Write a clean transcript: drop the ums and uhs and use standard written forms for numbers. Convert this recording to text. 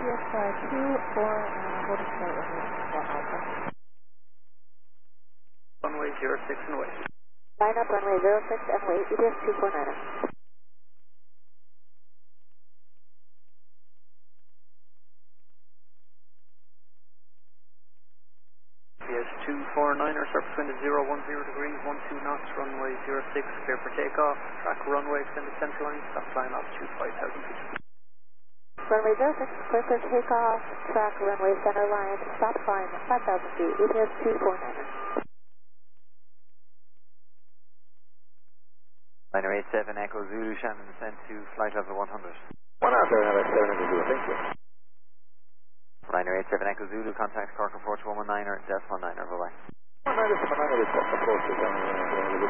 ETS 2 for holding short runway Alpha. Runway 06 and wait. Line up runway 06 and wait, ETS 249. ETS 249er, surface wind is 010 degrees, 12 knots, runway 06, clear for takeoff, track runway, extended central line, stop flying altitude 5,000 feet. Runway 06, clear for takeoff, track runway center line, stop climb 5,000 feet, ETS 249er. Liner 87 Echo Zulu, Shannon, descend to flight level 100. 1 out there, have 7 Echo Zulu, thank you. Liner 87 Echo Zulu, contact Cork approach 119er, Delta 19er, bye bye. 119, approach is